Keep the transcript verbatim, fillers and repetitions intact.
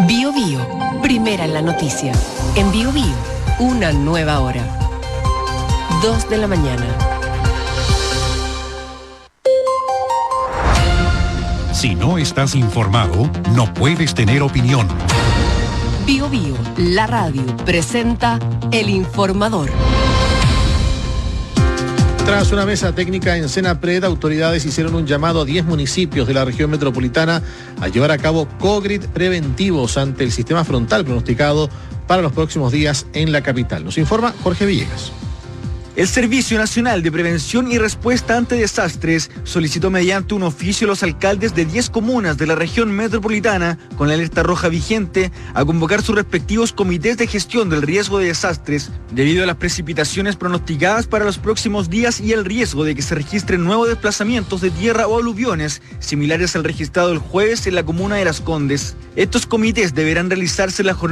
Bio Bio, primera en la noticia. En Bio Bio, una nueva hora. Dos de la mañana. Si no estás informado, no puedes tener opinión. Bio Bio, la radio, presenta El Informador. Tras una mesa técnica en Senapred, autoridades hicieron un llamado a diez municipios de la región metropolitana a llevar a cabo COVID preventivos ante el sistema frontal pronosticado para los próximos días en la capital. Nos informa Jorge Villegas. El Servicio Nacional de Prevención y Respuesta ante Desastres solicitó mediante un oficio a los alcaldes de diez comunas de la región metropolitana con la alerta roja vigente a convocar sus respectivos comités de gestión del riesgo de desastres debido a las precipitaciones pronosticadas para los próximos días y el riesgo de que se registren nuevos desplazamientos de tierra o aluviones similares al registrado el jueves en la comuna de Las Condes. Estos comités deberán realizarse en la jornada